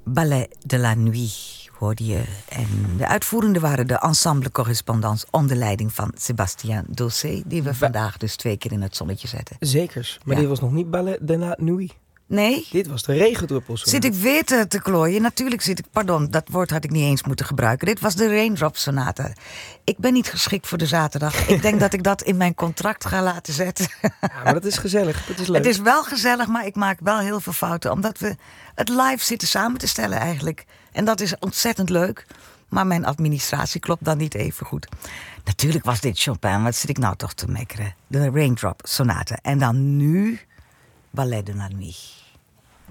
Ballet de la Nuit hoorde je. En de uitvoerenden waren de Ensemble Correspondance onder leiding van Sébastien Dossé, die we vandaag dus 2 keer in het zonnetje zetten. Zekers, maar dit was nog niet Ballet de la Nuit. Nee. Dit was de regendruppels. Zit ik weer te klooien? Natuurlijk zit ik... Pardon, dat woord had ik niet eens moeten gebruiken. Dit was de Raindrop Sonate. Ik ben niet geschikt voor de zaterdag. Ik denk dat ik dat in mijn contract ga laten zetten. Ja, maar dat is gezellig. Dat is leuk. Het is wel gezellig, maar ik maak wel heel veel fouten. Omdat we het live zitten samen te stellen eigenlijk. En dat is ontzettend leuk. Maar mijn administratie klopt dan niet even goed. Natuurlijk was dit Chopin. Wat zit ik nou toch te mekkeren? De Raindrop Sonate. En dan nu Ballet de la Nuit.